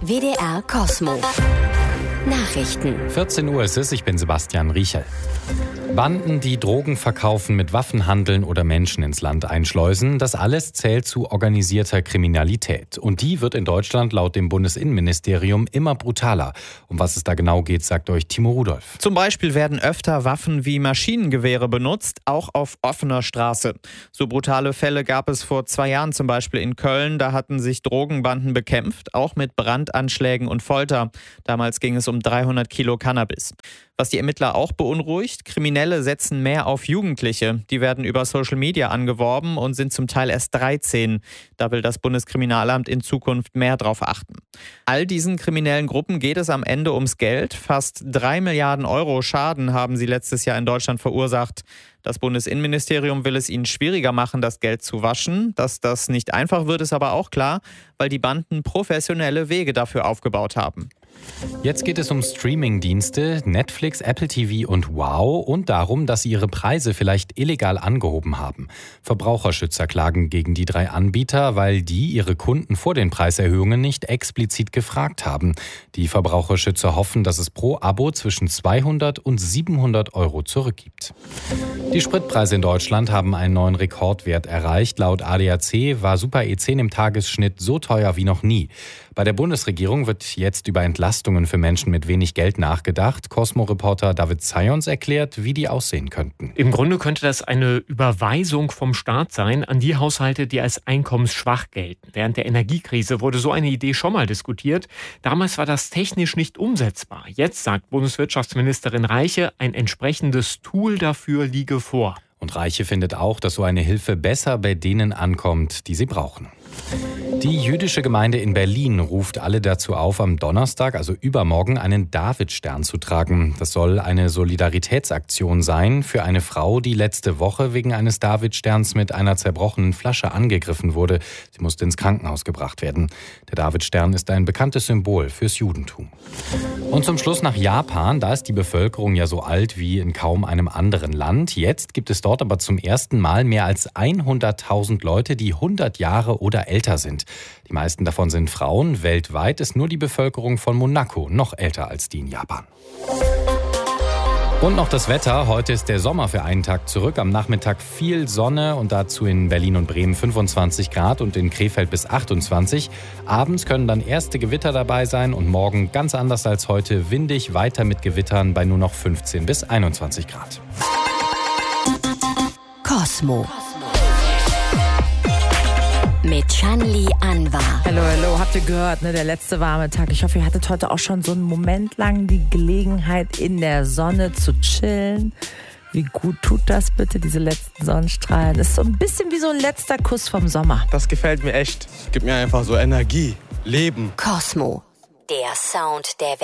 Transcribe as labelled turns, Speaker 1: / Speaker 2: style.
Speaker 1: WDR Cosmo. Nachrichten.
Speaker 2: 14 Uhr ist es, ich bin Sebastian Riechel. Banden, die Drogen verkaufen, mit Waffen handeln oder Menschen ins Land einschleusen, das alles zählt zu organisierter Kriminalität. Und die wird in Deutschland laut dem Bundesinnenministerium immer brutaler. Um was es da genau geht, sagt euch Timo Rudolph.
Speaker 3: Zum Beispiel werden öfter Waffen wie Maschinengewehre benutzt, auch auf offener Straße. So brutale Fälle gab es vor 2 Jahren zum Beispiel in Köln. Da hatten sich Drogenbanden bekämpft, auch mit Brandanschlägen und Folter. Damals ging es um 300 Kilo Cannabis. Was die Ermittler auch beunruhigt: Kriminelle setzen mehr auf Jugendliche. Die werden über Social Media angeworben und sind zum Teil erst 13. Da will das Bundeskriminalamt in Zukunft mehr drauf achten. All diesen kriminellen Gruppen geht es am Ende ums Geld. Fast 3 Milliarden Euro Schaden haben sie letztes Jahr in Deutschland verursacht. Das Bundesinnenministerium will es ihnen schwieriger machen, das Geld zu waschen. Dass das nicht einfach wird, ist aber auch klar, weil die Banden professionelle Wege dafür aufgebaut haben.
Speaker 2: Jetzt geht es um Streaming-Dienste, Netflix, Apple TV und Wow und darum, dass sie ihre Preise vielleicht illegal angehoben haben. Verbraucherschützer klagen gegen die 3 Anbieter, weil die ihre Kunden vor den Preiserhöhungen nicht explizit gefragt haben. Die Verbraucherschützer hoffen, dass es pro Abo zwischen 200 und 700 Euro zurückgibt. Die Spritpreise in Deutschland haben einen neuen Rekordwert erreicht. Laut ADAC war Super E10 im Tagesschnitt so teuer wie noch nie. Bei der Bundesregierung wird jetzt über Entlastungen für Menschen mit wenig Geld nachgedacht. Cosmo-Reporter David Zayons erklärt, wie die aussehen könnten.
Speaker 4: Im Grunde könnte das eine Überweisung vom Staat sein an die Haushalte, die als einkommensschwach gelten. Während der Energiekrise wurde so eine Idee schon mal diskutiert. Damals war das technisch nicht umsetzbar. Jetzt sagt Bundeswirtschaftsministerin Reiche, ein entsprechendes Tool dafür liege vor.
Speaker 2: Und Reiche findet auch, dass so eine Hilfe besser bei denen ankommt, die sie brauchen. Die jüdische Gemeinde in Berlin ruft alle dazu auf, am Donnerstag, also übermorgen, einen Davidstern zu tragen. Das soll eine Solidaritätsaktion sein für eine Frau, die letzte Woche wegen eines Davidsterns mit einer zerbrochenen Flasche angegriffen wurde. Sie musste ins Krankenhaus gebracht werden. Der Davidstern ist ein bekanntes Symbol fürs Judentum. Und zum Schluss nach Japan. Da ist die Bevölkerung ja so alt wie in kaum einem anderen Land. Jetzt gibt es dort aber zum ersten Mal mehr als 100.000 Leute, die 100 Jahre oder älter sind. Die meisten davon sind Frauen. Weltweit ist nur die Bevölkerung von Monaco noch älter als die in Japan. Und noch das Wetter. Heute ist der Sommer für einen Tag zurück. Am Nachmittag viel Sonne und dazu in Berlin und Bremen 25 Grad und in Krefeld bis 28. Abends können dann erste Gewitter dabei sein und morgen ganz anders als heute windig, weiter mit Gewittern bei nur noch 15 bis 21 Grad.
Speaker 1: Cosmo. Mit Shanli Anwar.
Speaker 5: Hallo, habt ihr gehört, ne? Der letzte warme Tag. Ich hoffe, ihr hattet heute auch schon so einen Moment lang die Gelegenheit, in der Sonne zu chillen. Wie gut tut das bitte, diese letzten Sonnenstrahlen? Das ist so ein bisschen wie so ein letzter Kuss vom Sommer.
Speaker 6: Das gefällt mir echt. Gibt mir einfach so Energie, Leben.
Speaker 1: Cosmo. Der Sound der Welt.